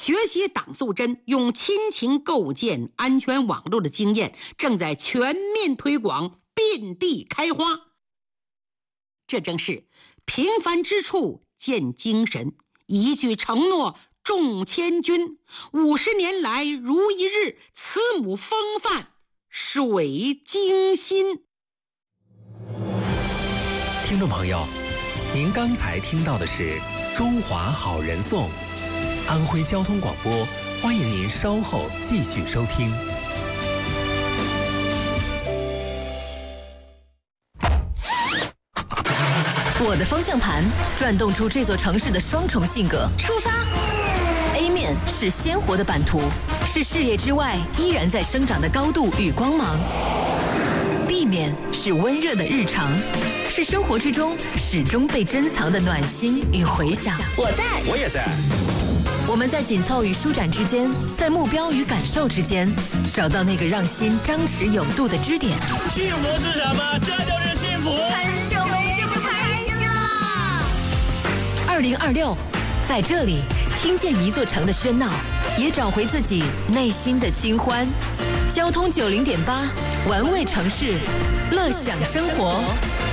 学习党素贞用亲情构建安全网络的经验正在全面推广，遍地开花。这正是平凡之处见精神，一句承诺重千钧，50年来如一日，慈母风范，水晶心。 听众朋友，您刚才听到的是《中华好人颂》，安徽交通广播，欢迎您稍后继续收听。 我的方向盘转动出这座城市的双重性格。出发 ！A 面是鲜活的版图，是视野之外依然在生长的高度与光芒。B 面是温热的日常，是生活之中始终被珍藏的暖心与回响。 我在， 我也在。 我们在紧凑与舒展之间，在目标与感受之间，找到那个让心张弛有度的支点。 幸福是什么？这就是幸福。 很久没这么开心了。 2026，在这里听见一座城的喧闹，也找回自己内心的清欢。交通90.8，玩味城市，乐享生活。